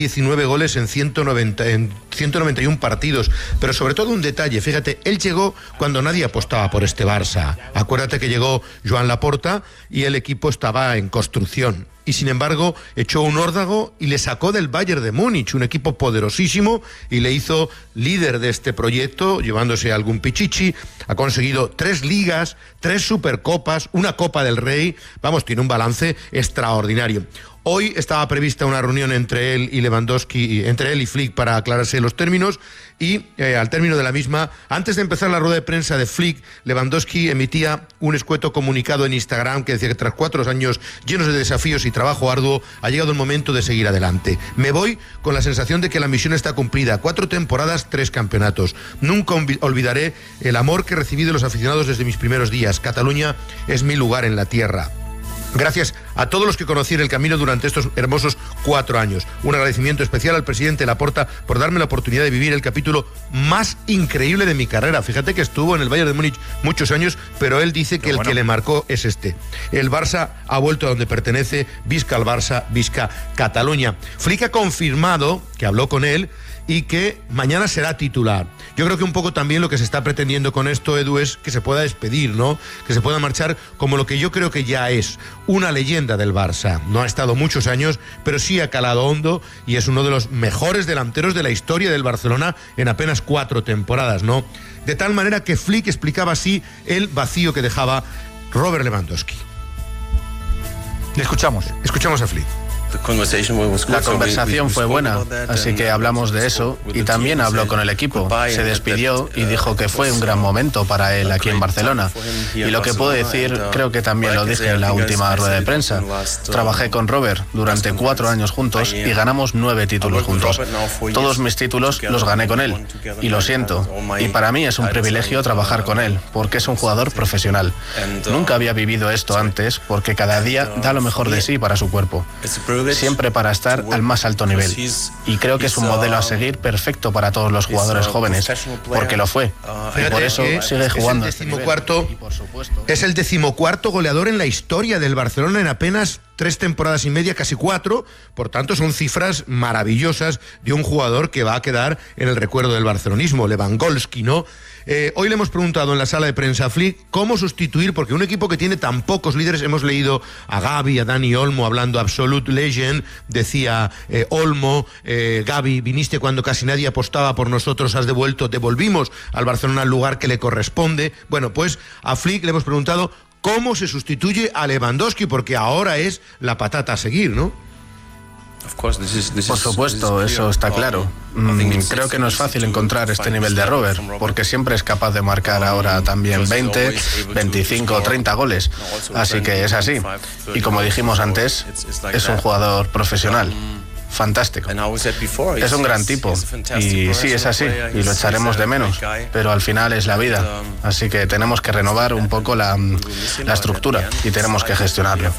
19 goles en 191 partidos, pero sobre todo un detalle, fíjate, él llegó cuando nadie apostaba por este Barça. Acuérdate que llegó Joan Laporta y el equipo estaba en construcción. Y sin embargo echó un órdago y le sacó del Bayern de Múnich, un equipo poderosísimo, y le hizo líder de este proyecto, llevándose algún pichichi. Ha conseguido 3 ligas, 3 supercopas, una Copa del Rey. Vamos, tiene un balance extraordinario. Hoy estaba prevista una reunión entre él y Lewandowski, entre él y Flick, para aclararse los términos, y al término de la misma, antes de empezar la rueda de prensa de Flick, Lewandowski emitía un escueto comunicado en Instagram que decía que tras 4 años llenos de desafíos y trabajo arduo, ha llegado el momento de seguir adelante. Me voy con la sensación de que la misión está cumplida. 4 temporadas, 3 campeonatos. Nunca olvidaré el amor que he recibido de los aficionados desde mis primeros días. Cataluña es mi lugar en la tierra. Gracias a todos los que conocí en el camino durante estos hermosos 4 años. Un agradecimiento especial al presidente Laporta por darme la oportunidad de vivir el capítulo más increíble de mi carrera. Fíjate que estuvo en el Bayern de Múnich muchos años, pero él dice que el que le marcó es este. El Barça ha vuelto a donde pertenece, visca al Barça, visca Cataluña. Flick ha confirmado que habló con él y que mañana será titular. Yo creo que un poco también lo que se está pretendiendo con esto, Edu, es que se pueda despedir, ¿no? Que se pueda marchar como lo que yo creo que ya es una leyenda del Barça. No ha estado muchos años, pero sí ha calado hondo y es uno de los mejores delanteros de la historia del Barcelona en apenas 4 temporadas, ¿no? De tal manera que Flick explicaba así el vacío que dejaba Robert Lewandowski. Le escuchamos. Escuchamos a Flick. La conversación fue buena, así que hablamos de eso y también habló con el equipo. Se despidió y dijo que fue un gran momento para él aquí en Barcelona. Y lo que puedo decir, creo que también lo dije en la última rueda de prensa. Trabajé con Robert durante 4 años juntos y ganamos 9 títulos juntos. Todos mis títulos los gané con él. Y lo siento. Y para mí es un privilegio trabajar con él, porque es un jugador profesional. Nunca había vivido esto antes, porque cada día da lo mejor de sí para su cuerpo. Siempre para estar al más alto nivel. Y creo que es un modelo a seguir perfecto para todos los jugadores jóvenes, porque lo fue. Y por eso sigue jugando. Es el 14º goleador en la historia del Barcelona en apenas 3 temporadas y media, casi 4. Por tanto, son cifras maravillosas de un jugador que va a quedar en el recuerdo del barcelonismo, Lewandowski, ¿no? Hoy le hemos preguntado en la sala de prensa a Flick cómo sustituir, porque un equipo que tiene tan pocos líderes, hemos leído a Gavi, a Dani Olmo hablando absolute legend, decía Olmo, Gavi, viniste cuando casi nadie apostaba por nosotros, devolvimos al Barcelona el lugar que le corresponde. Bueno, pues a Flick le hemos preguntado cómo se sustituye a Lewandowski, porque ahora es la patata a seguir, ¿no? Por supuesto, eso está claro. Creo que no es fácil encontrar este nivel de Robert, porque siempre es capaz de marcar ahora también 20, 25 o 30 goles. Así que es así. Y como dijimos antes, es un jugador profesional. Fantástico. Es un gran tipo. Y sí, es así. Y lo echaremos de menos. Pero al final es la vida. Así que tenemos que renovar un poco la estructura y tenemos que gestionarlo.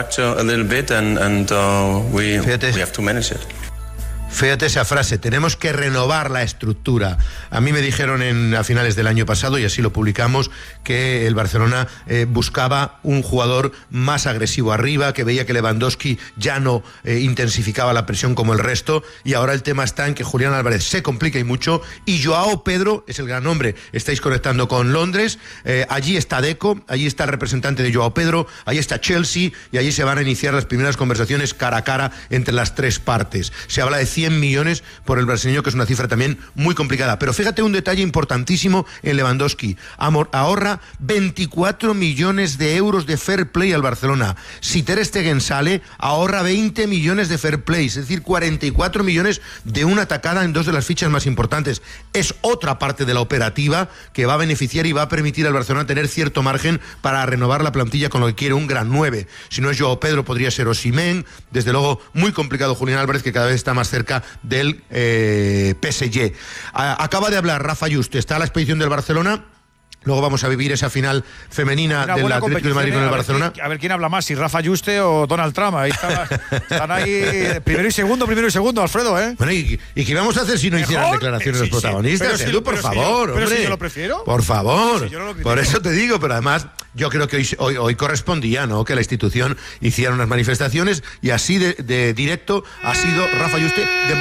Fíjate esa frase, tenemos que renovar la estructura. A mí me dijeron a finales del año pasado, y así lo publicamos, que el Barcelona buscaba un jugador más agresivo arriba, que veía que Lewandowski ya no intensificaba la presión como el resto, y ahora el tema está en que Julián Álvarez se complica y mucho, y Joao Pedro es el gran hombre. Estáis conectando con Londres, allí está Deco, allí está el representante de Joao Pedro, allí está Chelsea, y allí se van a iniciar las primeras conversaciones cara a cara entre las 3 partes. Se habla de 100 millones por el brasileño, que es una cifra también muy complicada. Pero fíjate un detalle importantísimo en Lewandowski. Ahorra 24 millones de euros de fair play al Barcelona. Si Ter Stegen sale, ahorra 20 millones de fair play, es decir, 44 millones de una atacada en 2 de las fichas más importantes. Es otra parte de la operativa que va a beneficiar y va a permitir al Barcelona tener cierto margen para renovar la plantilla con lo que quiere un gran 9. Si no es Joao Pedro, podría ser Osimhen. Desde luego, muy complicado Julián Álvarez, que cada vez está más cerca del PSG. Acaba de hablar Rafa Yuste, está a la expedición del Barcelona. Luego vamos a vivir esa final femenina del Atlético de Madrid con el Barcelona. A ver quién habla más, si Rafa Yuste o Donald Trump. Ahí están ahí primero y segundo, Alfredo, ¿eh? Bueno, ¿y qué vamos a hacer si no hicieran declaraciones los protagonistas? Sí, por favor, pero hombre. Si yo lo prefiero. Por favor. Si yo no lo por eso te digo, pero además yo creo que hoy correspondía, ¿no?, que la institución hiciera unas manifestaciones, y así de directo ha sido Rafa Yuste.